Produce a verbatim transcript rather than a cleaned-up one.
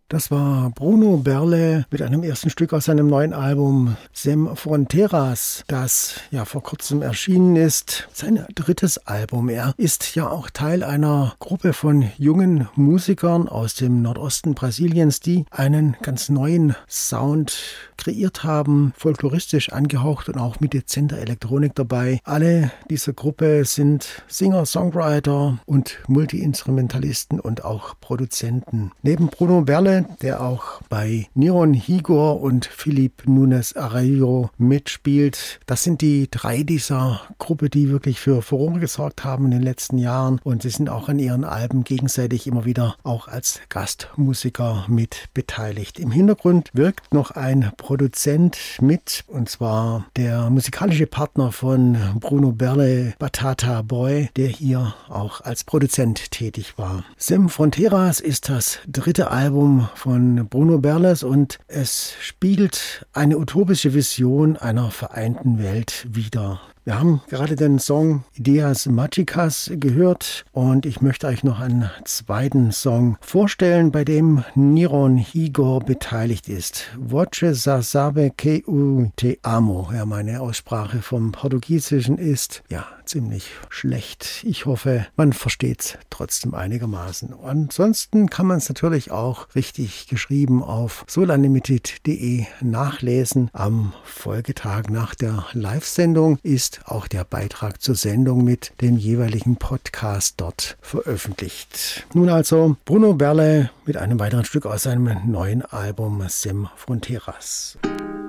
Das war Bruno Berle mit einem ersten Stück aus seinem neuen Album Sem Fronteras, das ja vor kurzem erschienen ist. Sein drittes Album. Er ist ja auch Teil einer Gruppe von jungen Musikern aus dem Nordosten Brasiliens, die einen ganz neuen Sound kreiert haben, folkloristisch angehaucht und auch mit dezenter Elektronik dabei. Alle dieser Gruppe sind Singer, Songwriter und Multi-Instrumentalisten und auch Produzenten. Neben Bruno Berle, der auch bei Niron Higor und Filipe Nunes Arroyo mitspielt. Das sind die drei dieser Gruppe, die wirklich für Furore gesorgt haben in den letzten Jahren, und sie sind auch an ihren Alben gegenseitig immer wieder auch als Gastmusiker mit beteiligt. Im Hintergrund wirkt noch ein Produzent mit, und zwar der musikalische Partner von Bruno Berle, Batata Boy, der hier auch als Produzent tätig war. Sem Fronteras ist das dritte Album von Bruno Berles und es spiegelt eine utopische Vision einer vereinten Welt wider. Wir haben gerade den Song Ideas Magicas gehört und ich möchte euch noch einen zweiten Song vorstellen, bei dem Niron Higor beteiligt ist. Voce sa sabe que eu te amo. Ja, meine Aussprache vom Portugiesischen ist ja ziemlich schlecht. Ich hoffe, man versteht es trotzdem einigermaßen. Ansonsten kann man es natürlich auch richtig geschrieben auf solanlimited punkt de nachlesen. Am Folgetag nach der Live-Sendung ist auch der Beitrag zur Sendung mit dem jeweiligen Podcast dort veröffentlicht. Nun also Bruno Berle mit einem weiteren Stück aus seinem neuen Album Sem Fronteras.